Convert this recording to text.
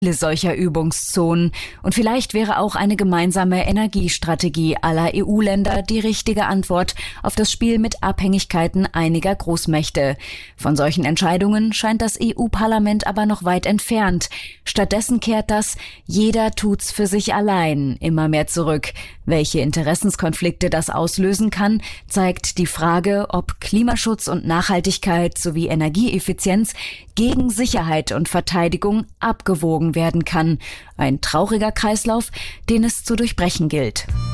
solcher Übungszonen. Und vielleicht wäre auch eine gemeinsame Energiestrategie aller EU-Länder die richtige Antwort auf das Spiel mit Abhängigkeiten einiger Großmächte. Von solchen Entscheidungen scheint das EU-Parlament aber noch weit entfernt. Stattdessen kehrt das "Jeder tut's für sich allein" immer mehr zurück. Welche Interessenskonflikte das auslösen kann, zeigt die Frage, ob Klimaschutz und Nachhaltigkeit sowie Energieeffizienz gegen Sicherheit und Verteidigung abgewogen werden kann. Ein trauriger Kreislauf, den es zu durchbrechen gilt.